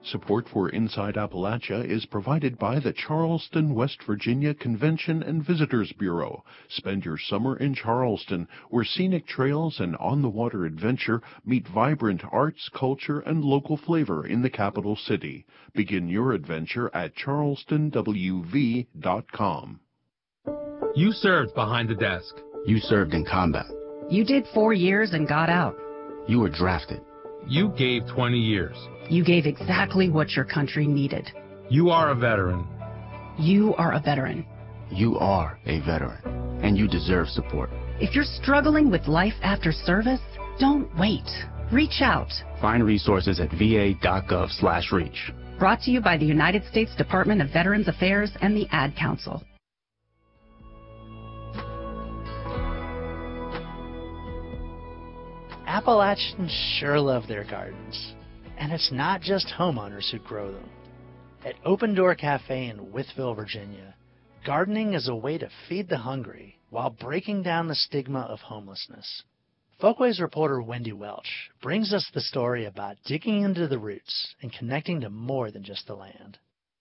Support for Inside Appalachia is provided by the Charleston, West Virginia Convention and Visitors Bureau. Spend your summer in Charleston, where scenic trails and on-the-water adventure meet vibrant arts, culture, and local flavor in the capital city. Begin your adventure at charlestonwv.com. You served behind the desk. You served in combat. You did 4 years and got out. You were drafted. You gave 20 years. You gave exactly what your country needed. You are a veteran. You are a veteran. You are a veteran, and you deserve support. If you're struggling with life after service, don't wait. Reach out. Find resources at va.gov/reach. Brought to you by the United States Department of Veterans Affairs and the Ad Council. Appalachians sure love their gardens, and it's not just homeowners who grow them. At Open Door Cafe in Wytheville, Virginia, gardening is a way to feed the hungry while breaking down the stigma of homelessness. Folkways reporter Wendy Welch brings us the story about digging into the roots and connecting to more than just the land.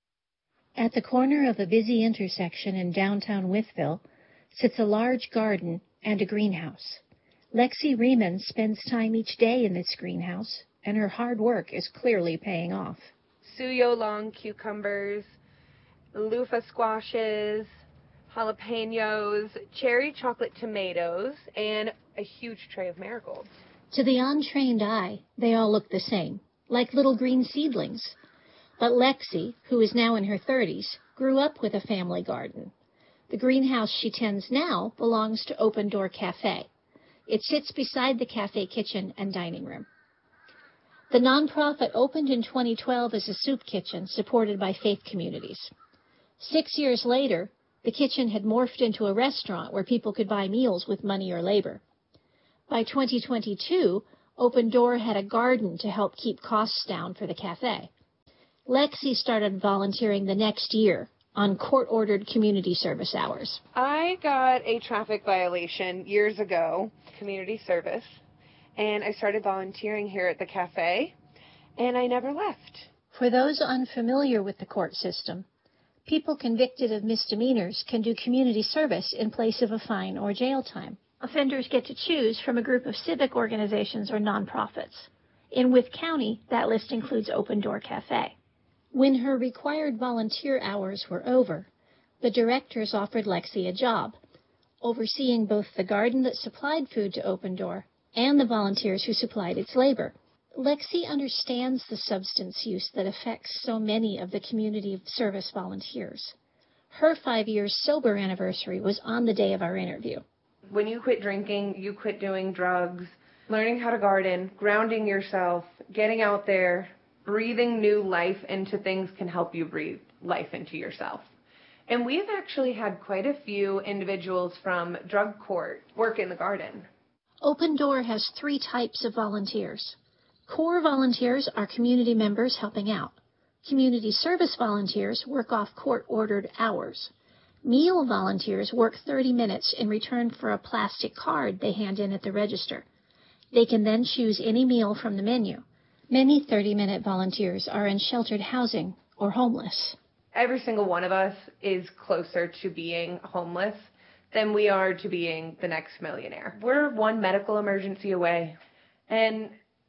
At the corner of a busy intersection in downtown Wytheville sits a large garden and a greenhouse. Lexi Riemann spends time each day in this greenhouse, and her hard work is clearly paying off. Suyo long cucumbers, loofah squashes, jalapenos, cherry chocolate tomatoes, and a huge tray of marigolds. To the untrained eye, they all look the same, like little green seedlings. But Lexi, who is now in her 30s, grew up with a family garden. The greenhouse she tends now belongs to Open Door Cafe. It sits beside the cafe kitchen and dining room. The nonprofit opened in 2012 as a soup kitchen supported by faith communities. 6 years later, the kitchen had morphed into a restaurant where people could buy meals with money or labor. By 2022, Open Door had a garden to help keep costs down for the cafe. Lexi started volunteering the next year on court-ordered community service hours. I got a traffic violation years ago, community service, and I started volunteering here at the cafe, and I never left. For those unfamiliar with the court system, people convicted of misdemeanors can do community service in place of a fine or jail time. Offenders get to choose from a group of civic organizations or nonprofits. In Wythe County, that list includes Open Door Cafe. When her required volunteer hours were over, the directors offered Lexi a job, overseeing both the garden that supplied food to Open Door and the volunteers who supplied its labor. Lexi understands the substance use that affects so many of the community service volunteers. Her 5 years sober anniversary was on the day of our interview. When you quit drinking, you quit doing drugs, learning how to garden, grounding yourself, getting out there, breathing new life into things can help you breathe life into yourself. And we've actually had quite a few individuals from drug court work in the garden. Open Door has 3 types of volunteers. Core volunteers are community members helping out. Community service volunteers work off court-ordered hours. Meal volunteers work 30 minutes in return for a plastic card they hand in at the register. They can then choose any meal from the menu. Many 30-minute volunteers are in sheltered housing or homeless. Every single one of us is closer to being homeless than we are to being the next millionaire. We're one medical emergency away. And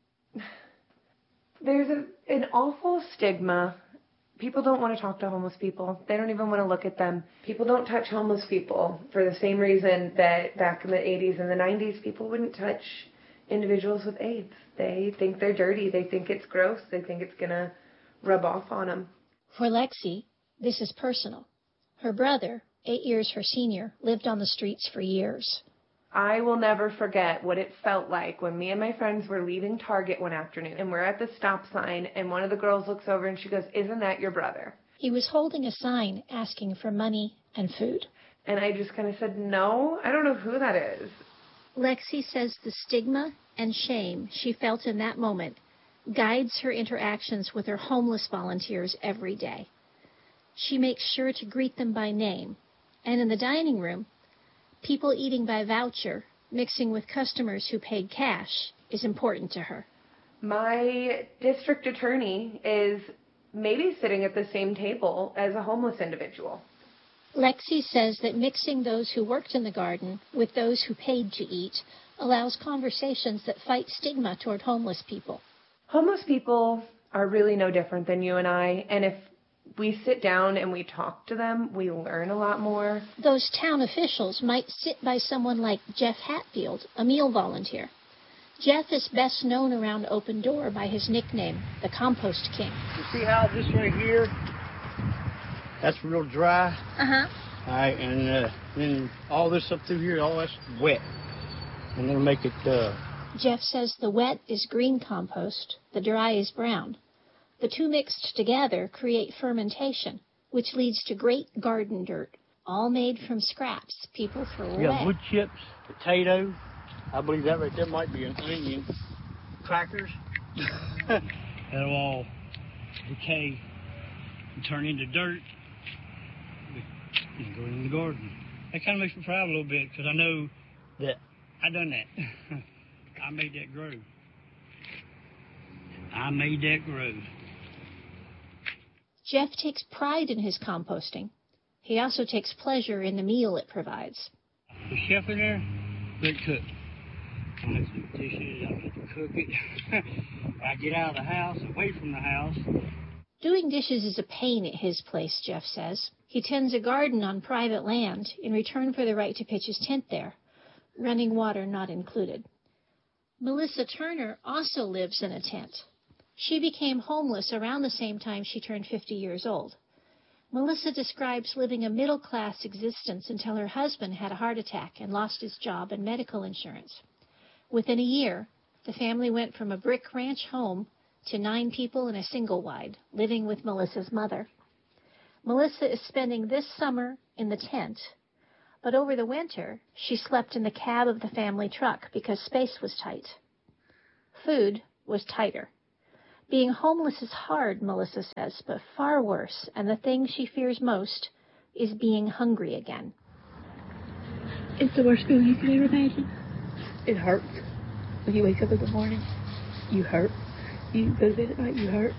there's an awful stigma. People don't want to talk to homeless people. They don't even want to look at them. People don't touch homeless people for the same reason that back in the 80s and the 90s, people wouldn't touch individuals with AIDS. They think they're dirty. They think it's gross. They think it's going to rub off on them. For Lexi, this is personal. Her brother, 8 years her senior, lived on the streets for years. I will never forget what it felt like when me and my friends were leaving Target one afternoon, and we're at the stop sign, and one of the girls looks over and she goes, "Isn't that your brother?" He was holding a sign asking for money and food. And I just kind of said, "No, I don't know who that is." Lexi says the stigma and shame she felt in that moment guides her interactions with her homeless volunteers every day. She makes sure to greet them by name, and in the dining room, people eating by voucher, mixing with customers who paid cash, is important to her. My district attorney is maybe sitting at the same table as a homeless individual. Lexi says that mixing those who worked in the garden with those who paid to eat allows conversations that fight stigma toward homeless people. Homeless people are really no different than you and I, and if we sit down and we talk to them, we learn a lot more. Those town officials might sit by someone like Jeff Hatfield, a meal volunteer. Jeff is best known around Open Door by his nickname, the Compost King. You see how this right here, that's real dry? Uh-huh. All right, and then all this up through here, all that's wet. And they'll make it... Jeff says the wet is green compost, the dry is brown. The two mixed together create fermentation, which leads to great garden dirt, all made from scraps people throw away. Yeah, wood chips, potato. I believe that right there might be an onion. Crackers. That'll all decay and turn into dirt and go in the garden. That kind of makes me proud a little bit because I know that I done that. I made that grow. I made that grow. Jeff takes pride in his composting. He also takes pleasure in the meal it provides. The chef in there, great cook. I make some dishes, I get to cook it. I get out of the house, away from the house. Doing dishes is a pain at his place, Jeff says. He tends a garden on private land in return for the right to pitch his tent there, running water not included. Melissa Turner also lives in a tent. She became homeless around the same time she turned 50 years old. Melissa describes living a middle-class existence until her husband had a heart attack and lost his job and medical insurance. Within a year, the family went from a brick ranch home to 9 people in a single-wide, living with Melissa's mother. Melissa is spending this summer in the tent, but over the winter, she slept in the cab of the family truck because space was tight. Food was tighter. Being homeless is hard, Melissa says, but far worse, and the thing she fears most is being hungry again. It's the worst feeling you could ever imagine. It hurts. When you wake up in the morning, you hurt. You go to bed at night, you hurt.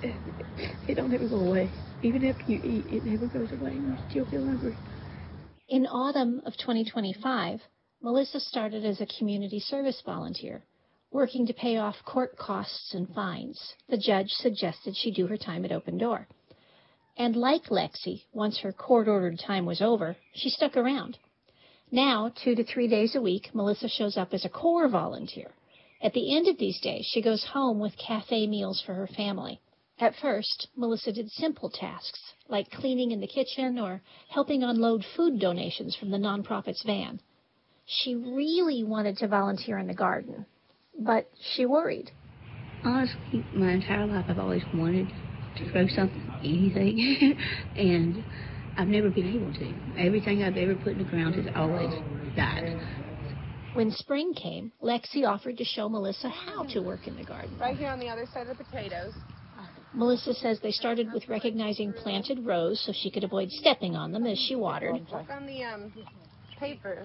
It don't ever go away. Even after you eat, it never goes away. You still feel hungry. In autumn of 2025, Melissa started as a community service volunteer, working to pay off court costs and fines. The judge suggested she do her time at Open Door. And like Lexi, once her court-ordered time was over, she stuck around. Now, 2 to 3 days a week, Melissa shows up as a core volunteer. At the end of these days, she goes home with cafe meals for her family. At first, Melissa did simple tasks, like cleaning in the kitchen or helping unload food donations from the nonprofit's van. She really wanted to volunteer in the garden, but she worried. Honestly, my entire life I've always wanted to grow something, anything, and I've never been able to. Everything I've ever put in the ground has always died. When spring came, Lexi offered to show Melissa how to work in the garden. Right here on the other side of the potatoes. Melissa says they started with recognizing planted rows so she could avoid stepping on them as she watered. Work on the paper.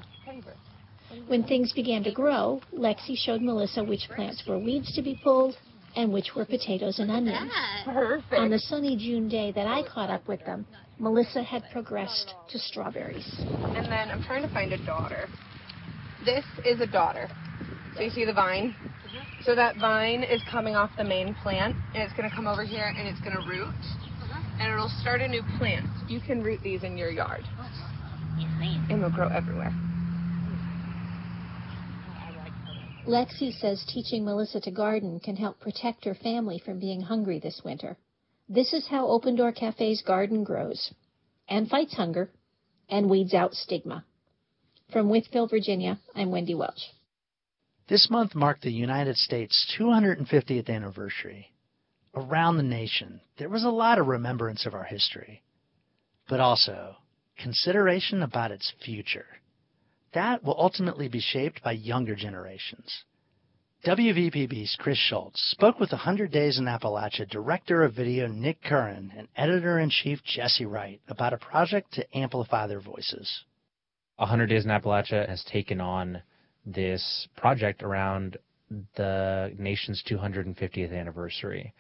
When things began to grow, Lexi showed Melissa which plants were weeds to be pulled and which were potatoes and onions. Perfect. On the sunny June day that I caught up with them, Melissa had progressed to strawberries. And then I'm trying to find a daughter. This is a daughter. So you see the vine? So that vine is coming off the main plant, and it's going to come over here, and it's going to root, and it'll start a new plant. You can root these in your yard, and they'll grow everywhere. Lexi says teaching Melissa to garden can help protect her family from being hungry this winter. This is how Open Door Cafe's garden grows, and fights hunger, and weeds out stigma. From Wytheville, Virginia, I'm Wendy Welch. This month marked the United States' 250th anniversary. Around the nation, there was a lot of remembrance of our history, but also consideration about its future. That will ultimately be shaped by younger generations. WVPB's Chris Schultz spoke with 100 Days in Appalachia Director of Video Nick Curran and Editor-in-Chief Jesse Wright about a project to amplify their voices. 100 Days in Appalachia has taken on this project around the nation's 250th anniversary.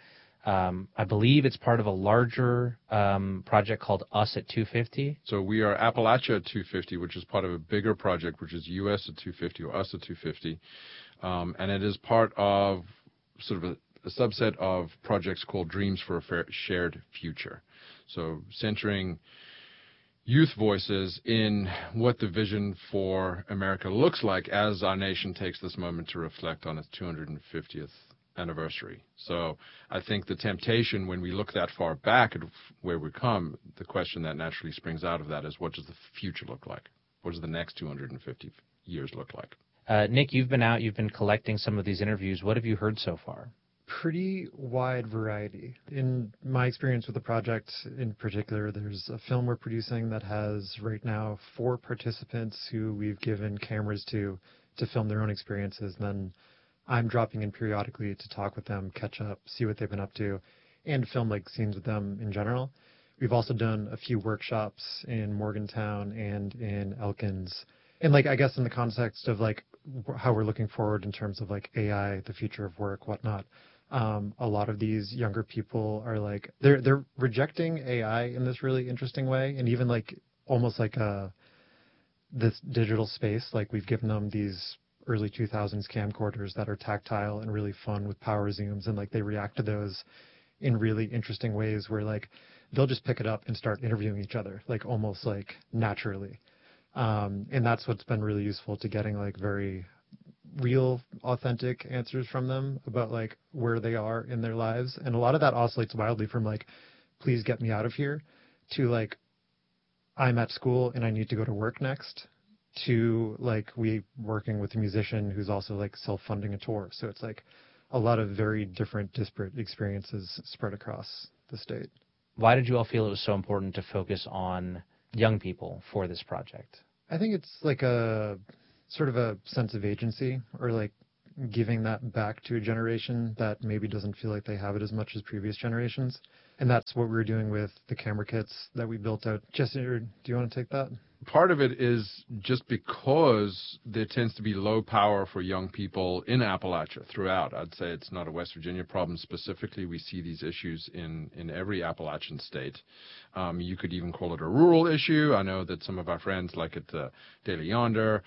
I believe it's part of a larger project called Us at 250. So we are Appalachia at 250, which is part of a bigger project, which is US at 250 or Us at 250. And it is part of sort of a subset of projects called Dreams for a Shared Future. So centering youth voices in what the vision for America looks like as our nation takes this moment to reflect on its 250th anniversary. So I think the temptation when we look that far back at where we come, the question that naturally springs out of that is, what does the future look like? What does the next 250 years look like? Nick, you've been collecting some of these interviews. What have you heard so far? Pretty wide variety. In my experience with the project in particular, there's a film we're producing that has right now 4 participants who we've given cameras to film their own experiences. And then I'm dropping in periodically to talk with them, catch up, see what they've been up to, and film like scenes with them in general. We've also done a few workshops in Morgantown and in Elkins. And like, I guess in the context of like how we're looking forward in terms of like AI, the future of work, whatnot. A lot of these younger people are like, they're rejecting AI in this really interesting way. And even like almost like this digital space, like we've given them these early 2000s camcorders that are tactile and really fun with power zooms. And like they react to those in really interesting ways where like they'll just pick it up and start interviewing each other, like almost like naturally. And that's what's been really useful to getting like very real, authentic answers from them about like where they are in their lives. And a lot of that oscillates wildly from like, please get me out of here, to like, I'm at school and I need to go to work next, to like we working with a musician who's also like self-funding a tour. So it's like a lot of very different, disparate experiences spread across the state. Why did you all feel it was so important to focus on young people for this project? I think it's like a sort of a sense of agency, or like giving that back to a generation that maybe doesn't feel like they have it as much as previous generations. And that's what we're doing with the camera kits that we built out. Jesse, do you want to take that? Part of it is just because there tends to be low power for young people in Appalachia throughout. I'd say it's not a West Virginia problem specifically. We see these issues in every Appalachian state. You could even call it a rural issue. I know that some of our friends, like at the Daily Yonder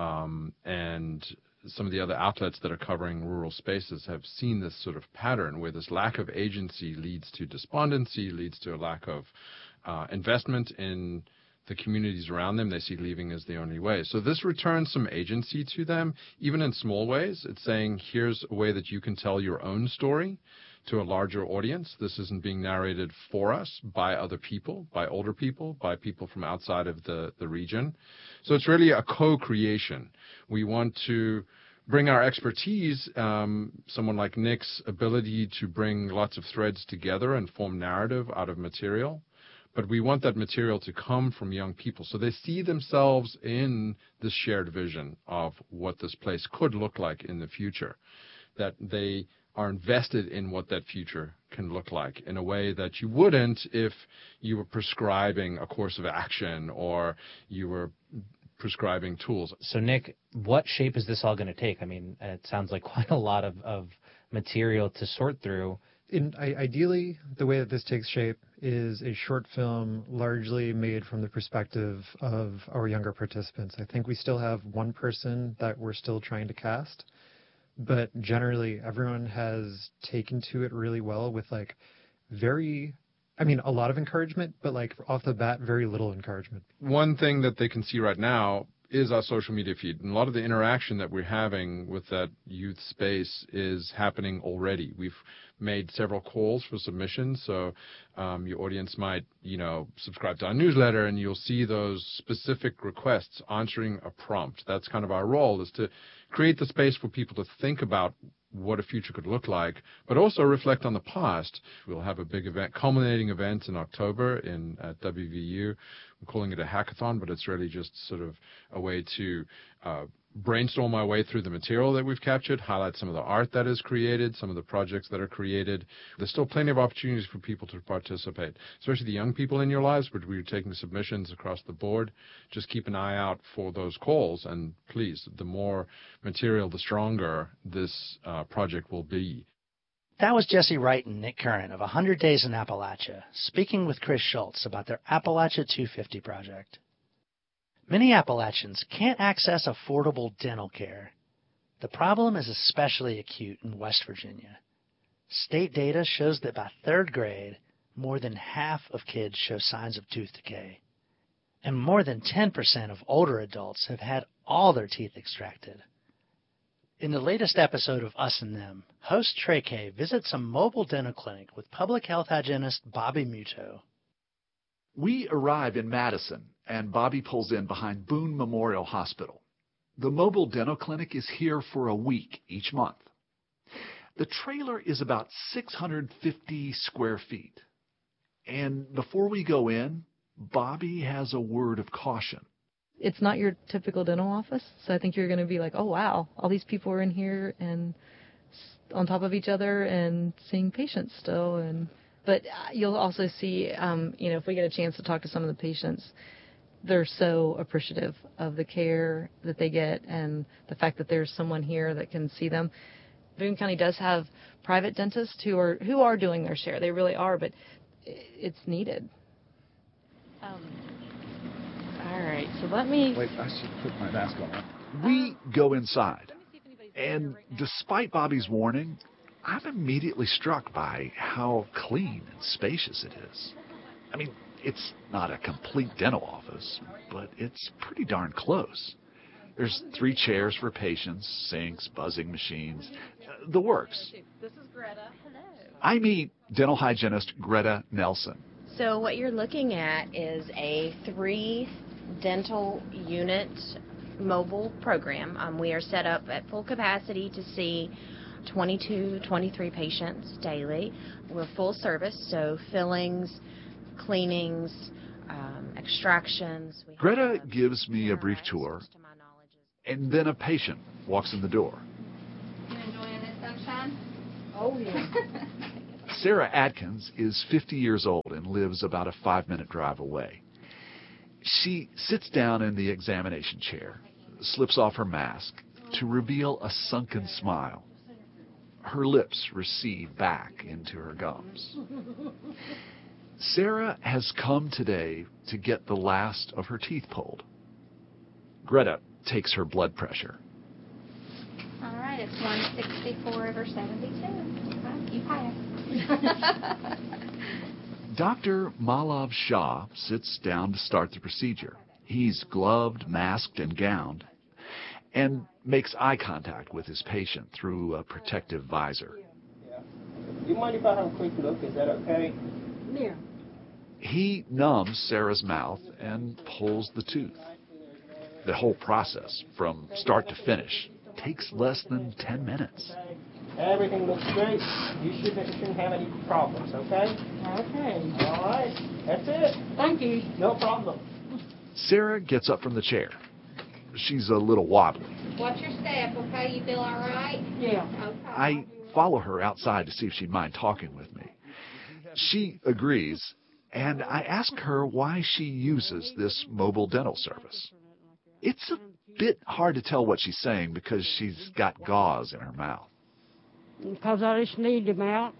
and some of the other outlets that are covering rural spaces, have seen this sort of pattern where this lack of agency leads to despondency, leads to a lack of investment in the communities around them. They see leaving as the only way. So this returns some agency to them, even in small ways. It's saying, here's a way that you can tell your own story to a larger audience. This isn't being narrated for us by other people, by older people, by people from outside of the region. So it's really a co-creation. We want to bring our expertise, someone like Nick's ability to bring lots of threads together and form narrative out of material. But we want that material to come from young people, so they see themselves in this shared vision of what this place could look like in the future, that they are invested in what that future can look like in a way that you wouldn't if you were prescribing a course of action or you were prescribing tools. So, Nick, what shape is this all going to take? I mean, it sounds like quite a lot of material to sort through. Ideally, the way that this takes shape is a short film largely made from the perspective of our younger participants. I think we still have one person that we're still trying to cast, but generally everyone has taken to it really well with like a lot of encouragement, but like off the bat, very little encouragement. One thing that they can see right now is our social media feed. And a lot of the interaction that we're having with that youth space is happening already. We've made several calls for submissions. So your audience might, subscribe to our newsletter and you'll see those specific requests answering a prompt. That's kind of our role, is to create the space for people to think about what a future could look like, but also reflect on the past. We'll have a big event, culminating event in October at WVU. I'm calling it a hackathon, but it's really just sort of a way to brainstorm my way through the material that we've captured, highlight some of the art that is created, some of the projects that are created. There's still plenty of opportunities for people to participate, especially the young people in your lives, but we're taking submissions across the board. Just keep an eye out for those calls, and please, the more material, the stronger this project will be. That was Jesse Wright and Nick Curran of 100 Days in Appalachia, speaking with Chris Schultz about their Appalachia 250 project. Many Appalachians can't access affordable dental care. The problem is especially acute in West Virginia. State data shows that by third grade, more than half of kids show signs of tooth decay. And more than 10% of older adults have had all their teeth extracted. In the latest episode of Us and Them, host Trey K visits a mobile dental clinic with public health hygienist Bobby Muto. We arrive in Madison, and Bobby pulls in behind Boone Memorial Hospital. The mobile dental clinic is here for a week each month. The trailer is about 650 square feet. And before we go in, Bobby has a word of caution. It's not your typical dental office, so I think you're going to be like, oh, wow, all these people are in here and on top of each other and seeing patients still. But you'll also see, if we get a chance to talk to some of the patients, they're so appreciative of the care that they get and the fact that there's someone here that can see them. Boone County does have private dentists who are doing their share. They really are, but it's needed. All right, so let me... Wait, I should put my mask on. We go inside, and despite Bobby's warning, I'm immediately struck by how clean and spacious it is. I mean, it's not a complete dental office, but it's pretty darn close. There's 3 chairs for patients, sinks, buzzing machines, the works. This is Greta. Hello. I meet dental hygienist Greta Nelson. So what you're looking at is a 3 dental unit mobile program. We are set up at full capacity to see 23 patients daily. We're full service, so fillings, cleanings, extractions. Greta gives me a brief tour, and then a patient walks in the door. You enjoying this sunshine? Oh, yeah. Sarah Adkins is 50 years old and lives about a 5-minute drive away. She sits down in the examination chair, slips off her mask to reveal a sunken smile. Her lips recede back into her gums. Sarah has come today to get the last of her teeth pulled. Greta takes her blood pressure. All right, it's 164/72. You passed. Dr. Malav Shah sits down to start the procedure. He's gloved, masked, and gowned, and makes eye contact with his patient through a protective visor. Do you mind if I have a quick look? Is that okay? Yeah. He numbs Sarah's mouth and pulls the tooth. The whole process, from start to finish, takes less than 10 minutes. Everything looks great. You shouldn't have any problems, okay? Okay. All right. That's it. Thank you. No problem. Sarah gets up from the chair. She's a little wobbly. Watch your step, okay? You feel all right? Yeah. Okay. I follow her outside to see if she'd mind talking with me. She agrees, and I ask her why she uses this mobile dental service. It's a bit hard to tell what she's saying because she's got gauze in her mouth. Because I just need them out.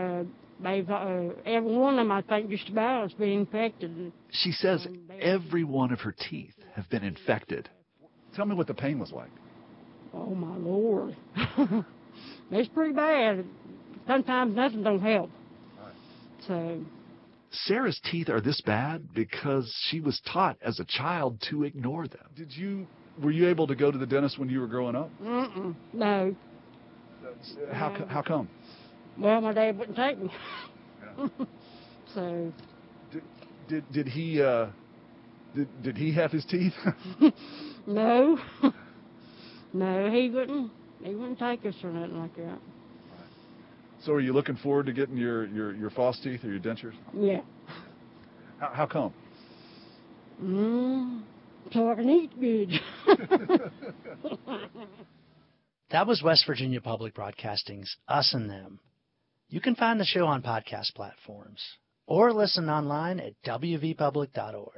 Every one of them, I think, just about has been infected. She says every one of her teeth have been infected. Tell me what the pain was like. Oh, my Lord. It's pretty bad. Sometimes nothing don't help. So... Sarah's teeth are this bad because she was taught as a child to ignore them. Were you able to go to the dentist when you were growing up? No. How come? Well, my dad wouldn't take me. So. Did he have his teeth? No. No, he wouldn't take us or nothing like that. So are you looking forward to getting your false teeth or your dentures? Yeah. How come? So I can eat good. That was West Virginia Public Broadcasting's Us and Them. You can find the show on podcast platforms or listen online at wvpublic.org.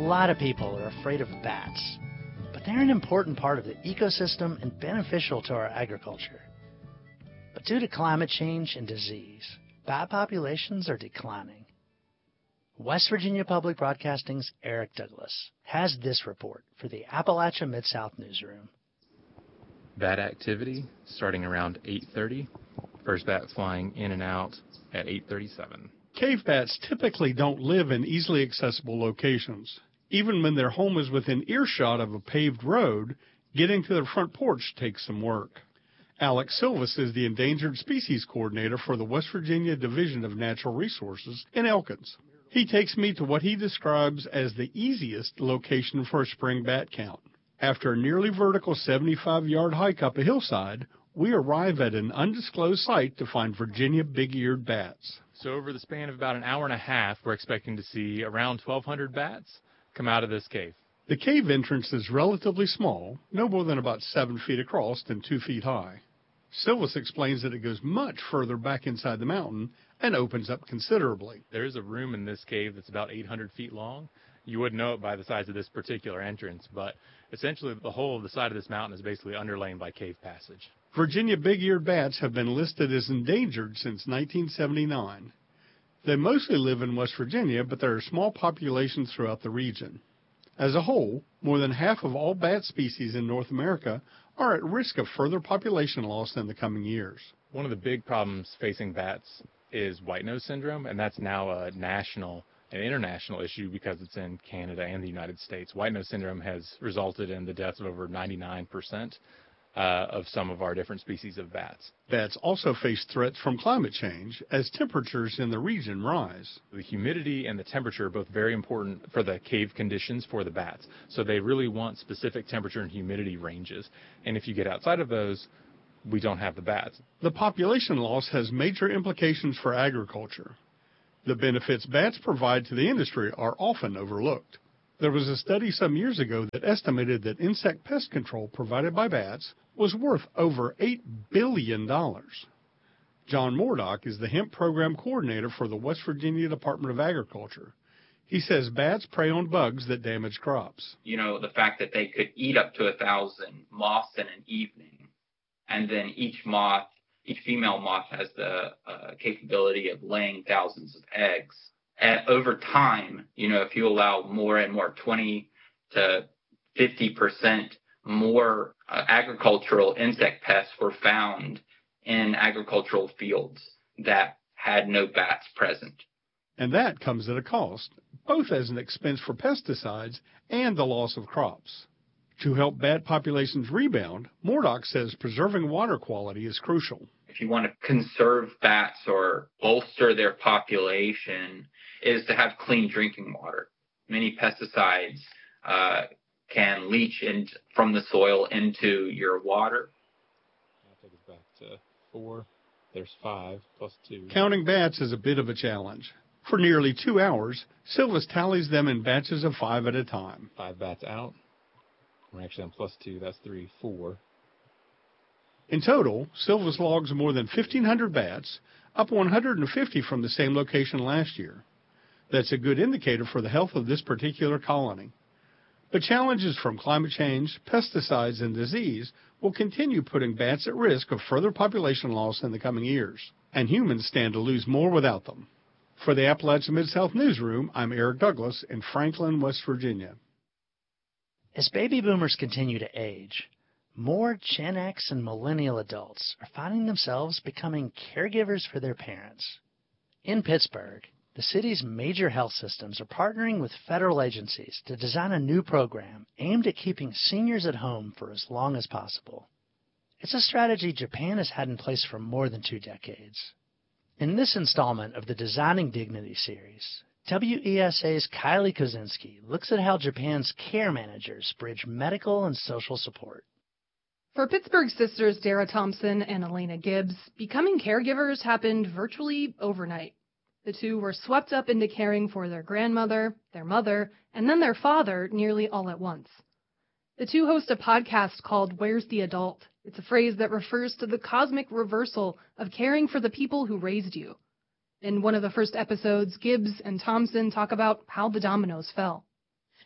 lot of people are afraid of bats, but they're an important part of the ecosystem and beneficial to our agriculture. But due to climate change and disease, bat populations are declining. West Virginia Public Broadcasting's Eric Douglas has this report for the Appalachia Mid-South Newsroom. Bat activity starting around 8:30. First bat flying in and out at 8:37. Cave bats typically don't live in easily accessible locations. Even when their home is within earshot of a paved road, getting to their front porch takes some work. Alex Silvas is the Endangered Species Coordinator for the West Virginia Division of Natural Resources in Elkins. He takes me to what he describes as the easiest location for a spring bat count. After a nearly vertical 75-yard hike up a hillside, we arrive at an undisclosed site to find Virginia big-eared bats. So over the span of about an hour and a half, we're expecting to see around 1,200 bats come out of this cave. The cave entrance is relatively small, no more than about 7 feet across and 2 feet high. Silvas explains that it goes much further back inside the mountain and opens up considerably. There is a room in this cave that's about 800 feet long. You wouldn't know it by the size of this particular entrance, but essentially the whole of the side of this mountain is basically underlain by cave passage. Virginia big-eared bats have been listed as endangered since 1979. They mostly live in West Virginia, but there are small populations throughout the region. As a whole, more than half of all bat species in North America are at risk of further population loss in the coming years. One of the big problems facing bats is white nose syndrome, and that's now a national and international issue because it's in Canada and the United States. White nose syndrome has resulted in the deaths of over 99% of some of our different species of bats. Bats also face threats from climate change as temperatures in the region rise. The humidity and the temperature are both very important for the cave conditions for the bats. So they really want specific temperature and humidity ranges. And if you get outside of those, we don't have the bats. The population loss has major implications for agriculture. The benefits bats provide to the industry are often overlooked. There was a study some years ago that estimated that insect pest control provided by bats was worth over $8 billion. John Moordock is the hemp program coordinator for the West Virginia Department of Agriculture. He says bats prey on bugs that damage crops. You know, the fact that they could eat up to 1,000 moths in an evening, and then each female moth has the capability of laying thousands of eggs. And over time, you know, if you allow more and more, 20 to 50% more agricultural insect pests were found in agricultural fields that had no bats present. And that comes at a cost, both as an expense for pesticides and the loss of crops. To help bat populations rebound, Moordock says preserving water quality is crucial. If you want to conserve bats or bolster their population, is to have clean drinking water. Many pesticides can leach from the soil into your water. I'll take us back to 4. There's 5 plus 2. Counting bats is a bit of a challenge. For nearly 2 hours, Silvas tallies them in batches of 5 at a time. 5 bats out. We're actually on plus 2. That's 3, 4. In total, Silvas logs more than 1,500 bats, up 150 from the same location last year. That's a good indicator for the health of this particular colony. But challenges from climate change, pesticides, and disease will continue putting bats at risk of further population loss in the coming years, and humans stand to lose more without them. For the Appalachia Mid-South Newsroom, I'm Eric Douglas in Franklin, West Virginia. As baby boomers continue to age, more Gen X and millennial adults are finding themselves becoming caregivers for their parents. In Pittsburgh, the city's major health systems are partnering with federal agencies to design a new program aimed at keeping seniors at home for as long as possible. It's a strategy Japan has had in place for more than 2 decades. In this installment of the Designing Dignity series, WESA's Kylie Kozinski looks at how Japan's care managers bridge medical and social support. For Pittsburgh sisters Dara Thompson and Elena Gibbs, becoming caregivers happened virtually overnight. The two were swept up into caring for their grandmother, their mother, and then their father nearly all at once. The two host a podcast called Where's the Adult? It's a phrase that refers to the cosmic reversal of caring for the people who raised you. In one of the first episodes, Gibbs and Thompson talk about how the dominoes fell.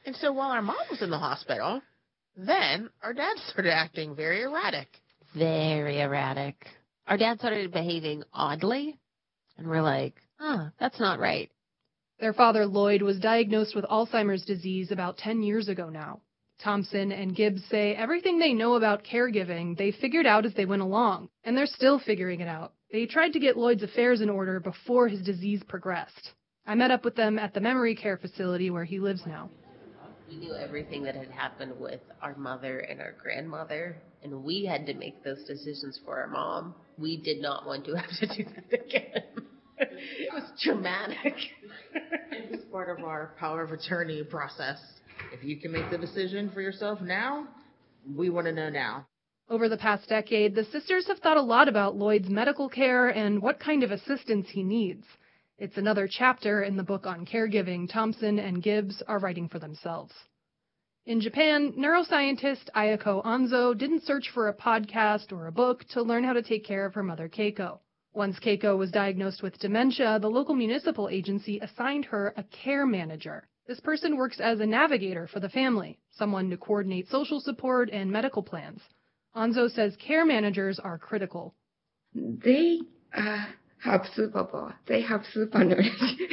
And so while our mom was in the hospital, then our dad started acting very erratic. Very erratic. Our dad started behaving oddly, and we're like, that's not right. Their father, Lloyd, was diagnosed with Alzheimer's disease about 10 years ago now. Thompson and Gibbs say everything they know about caregiving they figured out as they went along, and they're still figuring it out. They tried to get Lloyd's affairs in order before his disease progressed. I met up with them at the memory care facility where he lives now. We knew everything that had happened with our mother and our grandmother, and we had to make those decisions for our mom. We did not want to have to do that again. It was traumatic. It was part of our power of attorney process. If you can make the decision for yourself now, we want to know now. Over the past decade, the sisters have thought a lot about Lloyd's medical care and what kind of assistance he needs. It's another chapter in the book on caregiving Thompson and Gibbs are writing for themselves. In Japan, neuroscientist Ayako Anzo didn't search for a podcast or a book to learn how to take care of her mother Keiko. Once Keiko was diagnosed with dementia, the local municipal agency assigned her a care manager. This person works as a navigator for the family, someone to coordinate social support and medical plans. Anzo says care managers are critical. They have superpower. They have super knowledge.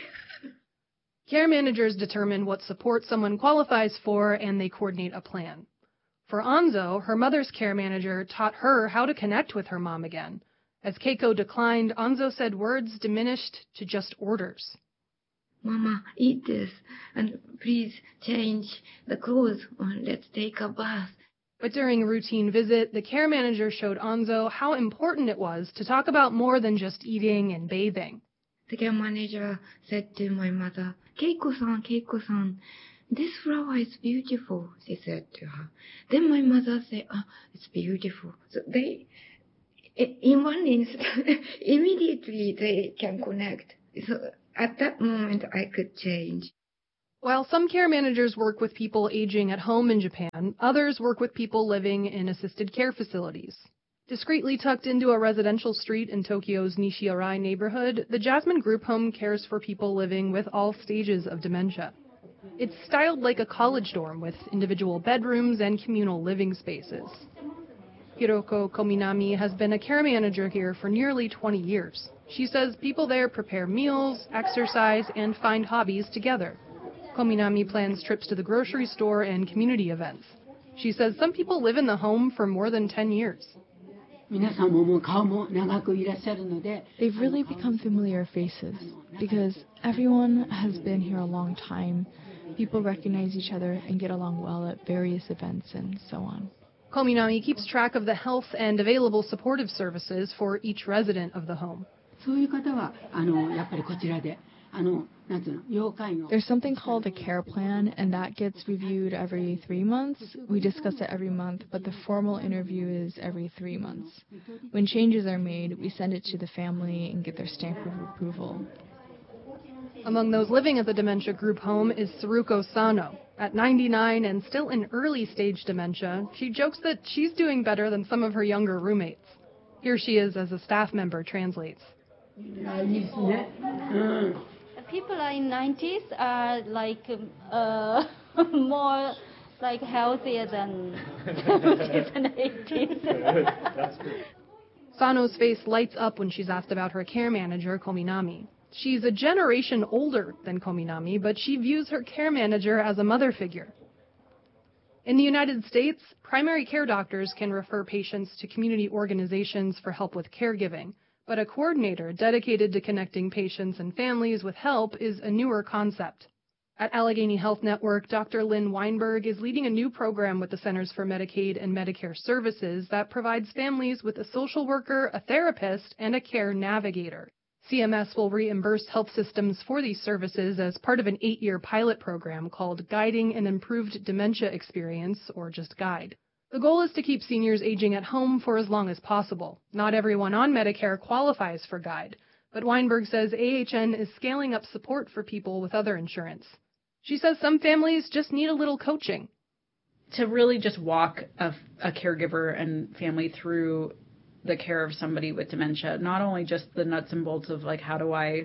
Care managers determine what support someone qualifies for, and they coordinate a plan. For Anzo, her mother's care manager taught her how to connect with her mom again. As Keiko declined, Anzo said words diminished to just orders. Mama, eat this, and please change the clothes, or let's take a bath. But during a routine visit, the care manager showed Anzo how important it was to talk about more than just eating and bathing. The care manager said to my mother, Keiko-san, this flower is beautiful, she said to her. Then my mother said, it's beautiful. So they, in one instant, immediately they can connect. So at that moment, I could change. While some care managers work with people aging at home in Japan, others work with people living in assisted care facilities. Discreetly tucked into a residential street in Tokyo's Nishi-Arai neighborhood, the Jasmine Group Home cares for people living with all stages of dementia. It's styled like a college dorm with individual bedrooms and communal living spaces. Hiroko Kominami has been a care manager here for nearly 20 years. She says people there prepare meals, exercise, and find hobbies together. Kominami plans trips to the grocery store and community events. She says some people live in the home for more than 10 years. They've really become familiar faces because everyone has been here a long time. People recognize each other and get along well at various events and so on. Kominami keeps track of the health and available supportive services for each resident of the home. There's something called a care plan, and that gets reviewed every 3 months. We discuss it every month, but the formal interview is every 3 months. When changes are made, we send it to the family and get their stamp of approval. Among those living at the dementia group home is Tsuruko Sano. At 99 and still in early stage dementia, she jokes that she's doing better than some of her younger roommates. Here she is as a staff member translates. People in 90s are like more like healthier than 70s and 80s. Sano's face lights up when she's asked about her care manager, Kominami. She's a generation older than Kominami, but she views her care manager as a mother figure. In the United States, primary care doctors can refer patients to community organizations for help with caregiving, but a coordinator dedicated to connecting patients and families with help is a newer concept. At Allegheny Health Network, Dr. Lynn Weinberg is leading a new program with the Centers for Medicaid and Medicare Services that provides families with a social worker, a therapist, and a care navigator. CMS will reimburse health systems for these services as part of an 8-year pilot program called Guiding an Improved Dementia Experience, or just GUIDE. The goal is to keep seniors aging at home for as long as possible. Not everyone on Medicare qualifies for GUIDE, but Weinberg says AHN is scaling up support for people with other insurance. She says some families just need a little coaching. To really just walk a caregiver and family through the care of somebody with dementia, not only just the nuts and bolts of like, how do I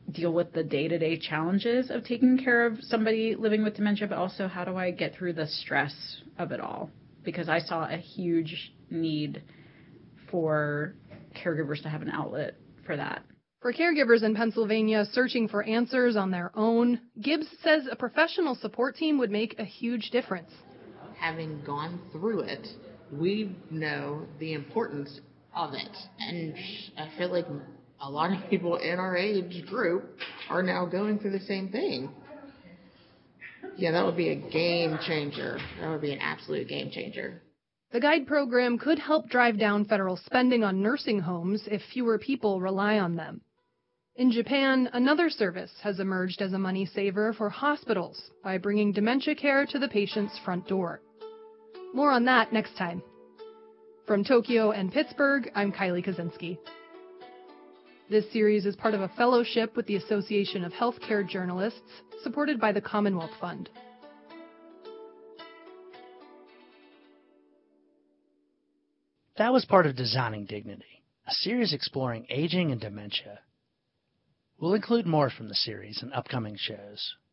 deal with the day-to-day challenges of taking care of somebody living with dementia, but also how do I get through the stress of it all? Because I saw a huge need for caregivers to have an outlet for that. For caregivers in Pennsylvania searching for answers on their own, Gibbs says a professional support team would make a huge difference. Having gone through it, we know the importance of it. And I feel like a lot of people in our age group are now going through the same thing. Yeah, that would be a game changer. That would be an absolute game changer. The GUIDE program could help drive down federal spending on nursing homes if fewer people rely on them. In Japan, another service has emerged as a money saver for hospitals by bringing dementia care to the patient's front door. More on that next time. From Tokyo and Pittsburgh, I'm Kylie Kaczynski. This series is part of a fellowship with the Association of Healthcare Journalists, supported by the Commonwealth Fund. That was part of Designing Dignity, a series exploring aging and dementia. We'll include more from the series in upcoming shows.